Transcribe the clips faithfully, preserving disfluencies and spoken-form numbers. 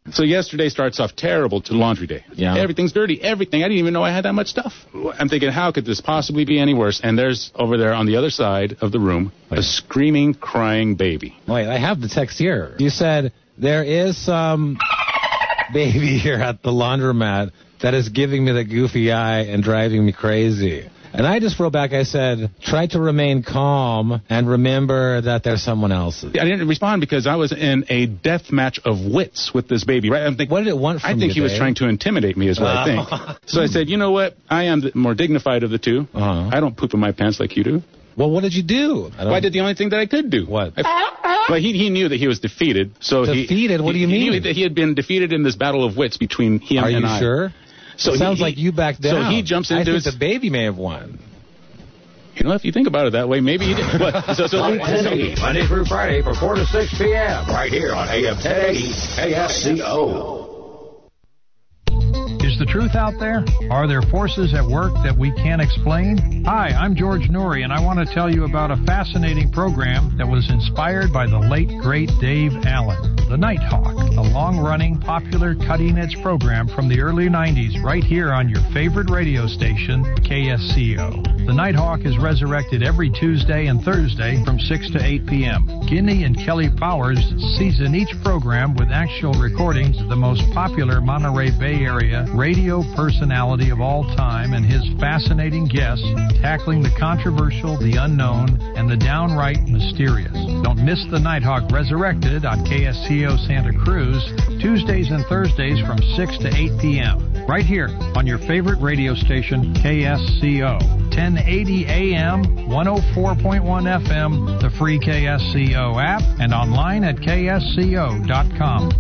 So yesterday starts off terrible to laundry day. Yeah. Everything's dirty, everything. I didn't even know I had that much stuff. I'm thinking, how could this possibly be any worse? And there's, over there on the other side of the room, Wait. a screaming, crying baby. Wait, I have the text here. You said there is some baby here at the laundromat that is giving me the goofy eye and driving me crazy. And I just wrote back, I said, try to remain calm and remember that there's someone else. I didn't respond because I was in a death match of wits with this baby, right? I'm thinking, what did it want from I think you, he was Dave? trying to intimidate me is what I think. So I said, you know what? I am the more dignified of the two. Uh-huh. I don't poop in my pants like you do. Well, what did you do? Well, I did the only thing that I could do. What? I, well, he, he knew that he was defeated. So Defeated? He, what do you he, mean? He knew that he had been defeated in this battle of wits between him Are and you I. Are you sure? So it sounds he, like you backed down. So he jumps into I think his... the baby may have won. You know, if you think about it that way, maybe he did. But, so, so, Monday through Friday from four to six p.m. right here on A M ten eighty K S C O. Is the truth out there? Are there forces at work that we can't explain? Hi, I'm George Noory, and I want to tell you about a fascinating program that was inspired by the late, great Dave Allen. The Nighthawk, a long-running, popular, cutting-edge program from the early nineties right here on your favorite radio station, K S C O. The Nighthawk is resurrected every Tuesday and Thursday from six to eight p.m. Guinea and Kelly Powers season each program with actual recordings of the most popular Monterey Bay Area radio personality of all time and his fascinating guests tackling the controversial, the unknown, and the downright mysterious. Don't miss the Nighthawk Resurrected on K S C O Santa Cruz, Tuesdays and Thursdays from six to eight p.m. right here on your favorite radio station, K S C O. ten eighty A M, one oh four point one F M, the free K S C O app, and online at K S C O dot com.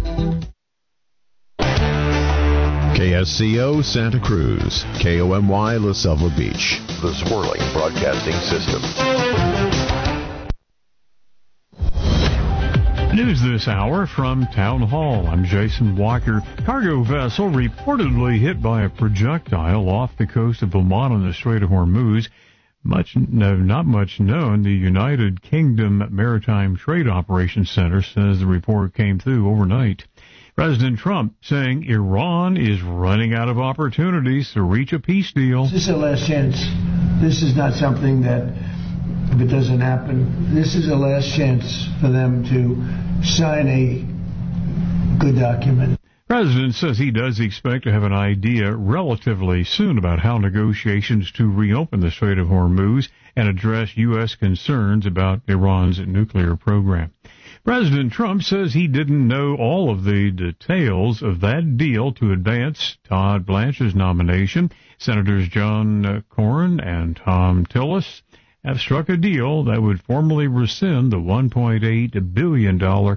K S C O Santa Cruz, K O M Y La Selva Beach, the Swirling Broadcasting System. News this hour from Town Hall. I'm Jason Walker. Cargo vessel reportedly hit by a projectile off the coast of Oman in the Strait of Hormuz. Much, no, not much known. The United Kingdom Maritime Trade Operations Center says the report came through overnight. President Trump saying Iran is running out of opportunities to reach a peace deal. This is a last chance. This is not something that, if it doesn't happen, this is a last chance for them to sign a good document. The President says he does expect to have an idea relatively soon about how negotiations to reopen the Strait of Hormuz and address U S concerns about Iran's nuclear program. President Trump says he didn't know all of the details of that deal to advance Todd Blanche's nomination. Senators John Cornyn and Tom Tillis have struck a deal that would formally rescind the one point eight billion dollars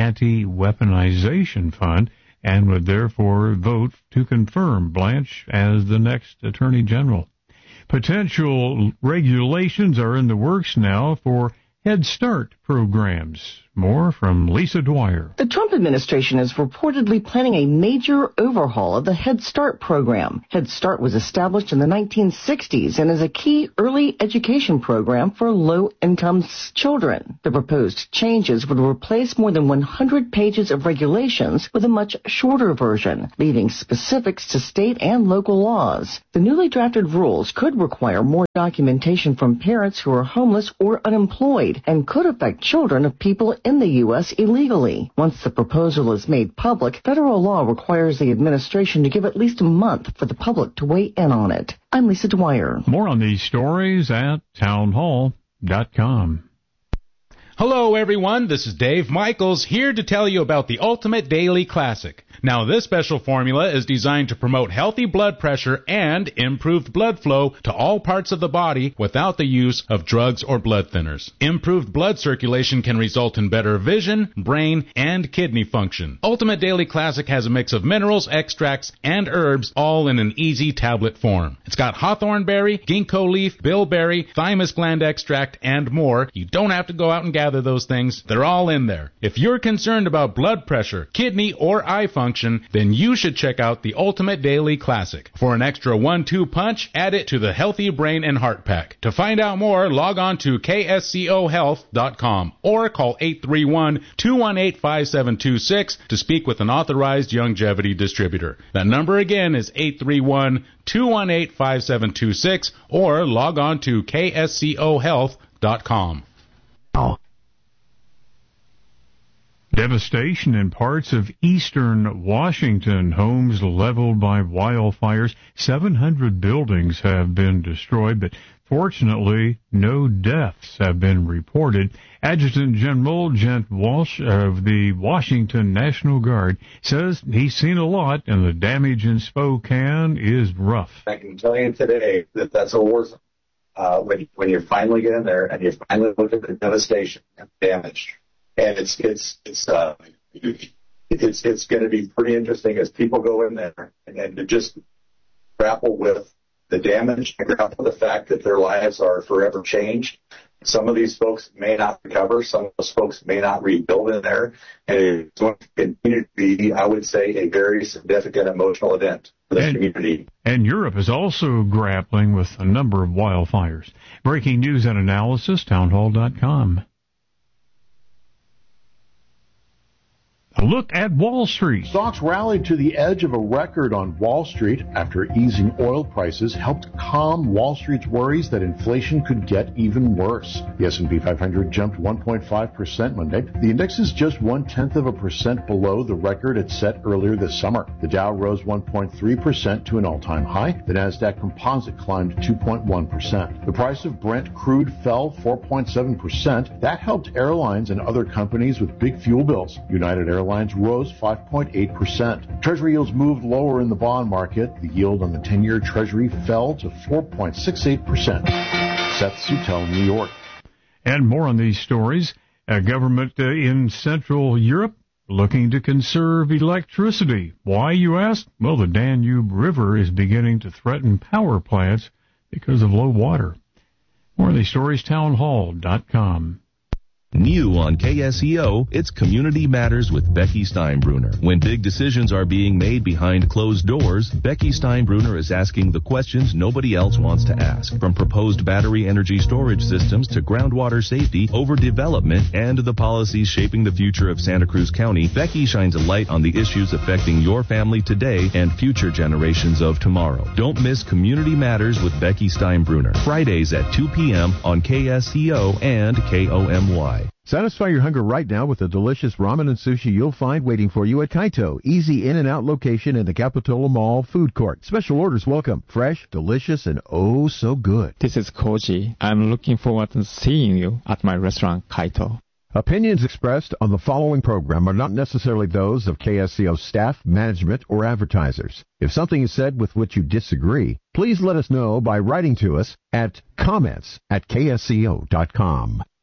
anti-weaponization fund and would therefore vote to confirm Blanche as the next Attorney General. Potential regulations are in the works now for Head Start programs. More from Lisa Dwyer. The Trump administration is reportedly planning a major overhaul of the Head Start program. Head Start was established in the nineteen sixties and is a key early education program for low-income children. The proposed changes would replace more than one hundred pages of regulations with a much shorter version, leaving specifics to state and local laws. The newly drafted rules could require more documentation from parents who are homeless or unemployed and could affect children of people in the U S illegally. Once the proposal is made public, federal law requires the administration to give at least a month for the public to weigh in on it. I'm Lisa Dwyer. More on these stories at town hall dot com. Hello, everyone. This is Dave Michaels here to tell you about the Ultimate Daily Classic. Now, this special formula is designed to promote healthy blood pressure and improved blood flow to all parts of the body without the use of drugs or blood thinners. Improved blood circulation can result in better vision, brain, and kidney function. Ultimate Daily Classic has a mix of minerals, extracts, and herbs, all in an easy tablet form. It's got hawthorn berry, ginkgo leaf, bilberry, thymus gland extract, and more. You don't have to go out and gather those things. They're all in there. If you're concerned about blood pressure, kidney, or eye function, function, then you should check out the Ultimate Daily Classic. For an extra one two punch, add it to the Healthy Brain and Heart Pack. To find out more, log on to K S C O health dot com or call eight three one, two one eight, five seven two six to speak with an authorized longevity distributor. That number again is eight three one, two one eight, five seven two six or log on to K S C O health dot com. Oh. Devastation in parts of eastern Washington. Homes leveled by wildfires. seven hundred buildings have been destroyed, but fortunately, no deaths have been reported. Adjutant General Gent Walsh of the Washington National Guard says he's seen a lot, and the damage in Spokane is rough. I can tell you today that that's a war zone. Uh, when, when you finally get in there and you finally look at the devastation and damage. And it's it's it's uh it's it's going to be pretty interesting as people go in there and, and to just grapple with the damage and grapple with the fact that their lives are forever changed. Some of these folks may not recover. Some of those folks may not rebuild in there, and it's going to continue to be, I would say, a very significant emotional event for the and, community. And Europe is also grappling with a number of wildfires. Breaking news and analysis, townhall dot com. A look at Wall Street. Stocks rallied to the edge of a record on Wall Street after easing oil prices helped calm Wall Street's worries that inflation could get even worse. The S and P five hundred jumped one point five percent Monday. The index is just one-tenth of a percent below the record it set earlier this summer. The Dow rose one point three percent to an all-time high. The Nasdaq Composite climbed two point one percent. The price of Brent crude fell four point seven percent. That helped airlines and other companies with big fuel bills. United Airlines rose five point eight percent. Treasury yields moved lower in the bond market. The yield on the ten-year Treasury fell to four point six eight percent. Seth Sutel, New York. And more on these stories. A government uh, in Central Europe looking to conserve electricity. Why, you ask? Well, the Danube River is beginning to threaten power plants because of low water. More of these stories, townhall dot com. New on K S E O, it's Community Matters with Becky Steinbruner. When big decisions are being made behind closed doors, Becky Steinbruner is asking the questions nobody else wants to ask. From proposed battery energy storage systems to groundwater safety, overdevelopment, and the policies shaping the future of Santa Cruz County, Becky shines a light on the issues affecting your family today and future generations of tomorrow. Don't miss Community Matters with Becky Steinbruner, Fridays at two p.m. on K S E O and K O M Y. Satisfy your hunger right now with the delicious ramen and sushi you'll find waiting for you at Kaito. Easy in and out location in the Capitola Mall food court. Special orders welcome. Fresh, delicious, and oh so good. This is Koji. I'm looking forward to seeing you at my restaurant, Kaito. Opinions expressed on the following program are not necessarily those of K S C O staff, management, or advertisers. If something is said with which you disagree, please let us know by writing to us at comments at K S C O dot com.